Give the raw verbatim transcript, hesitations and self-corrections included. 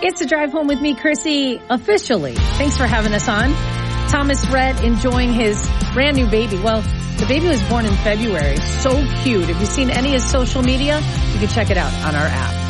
It's a drive home with me, Chrissy, officially. Thanks for having us on. Thomas Rhett enjoying his brand new baby. Well, the baby was born in February. So cute. If you've seen any of his social media, you can check it out on our app.